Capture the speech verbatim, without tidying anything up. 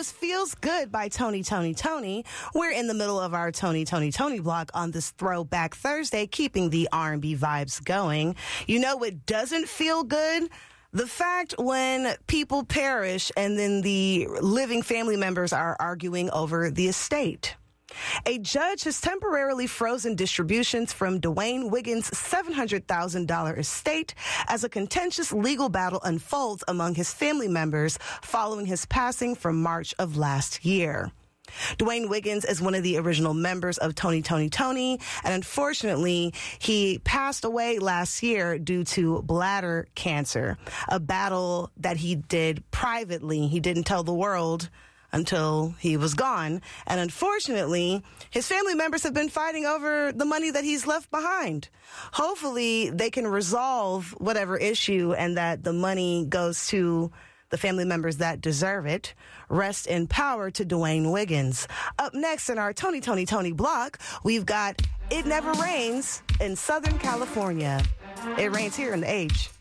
was Feels Good by Tony, Tony, Tony. We're in the middle of our Tony, Tony, Tony block on this Throwback Thursday, keeping the R and B vibes going. You know what doesn't feel good? The fact when people perish and then the living family members are arguing over the estate. A judge has temporarily frozen distributions from Dwayne Wiggins' seven hundred thousand dollars estate as a contentious legal battle unfolds among his family members following his passing from March of last year. Dwayne Wiggins is one of the original members of Tony, Tony, Tony, and unfortunately, he passed away last year due to bladder cancer, a battle that he did privately. He didn't tell the world until he was gone. And unfortunately, his family members have been fighting over the money that he's left behind. Hopefully, they can resolve whatever issue and that the money goes to the family members that deserve it. Rest in power to Dwayne Wiggins. Up next in our Tony, Tony, Tony block, we've got It Never Rains in Southern California. It rains here in the H.